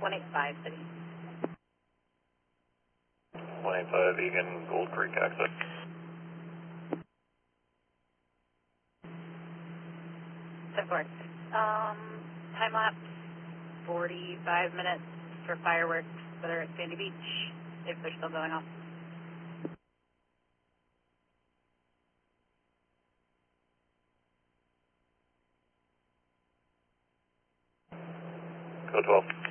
185 City. 185 Egan, Gold Creek exit. That's correct. Time lapse, 45 minutes for fireworks that are at Sandy Beach, if they're still going off. Go 12.